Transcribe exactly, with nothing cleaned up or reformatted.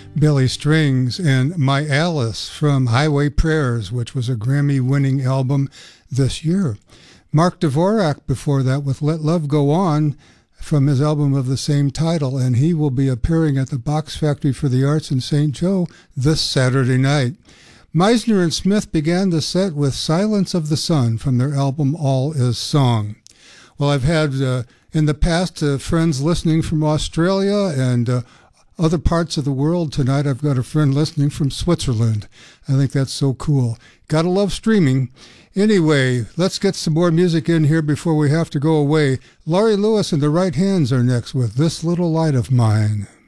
Billy Strings and My Alice from Highway Prayers, which was a Grammy-winning album this year. Mark Dvorak before that with Let Love Go On from his album of the same title, and he will be appearing at the Box Factory for the Arts in Saint Joe this Saturday night. Meisner and Smith began the set with Silence of the Sun from their album All Is Song. Well, I've had uh, in the past uh, friends listening from Australia and uh, other parts of the world. Tonight I've got a friend listening from Switzerland. I think that's so cool. Gotta love streaming. Anyway, let's get some more music in here before we have to go away. Laurie Lewis and the Right Hands are next with This Little Light of Mine.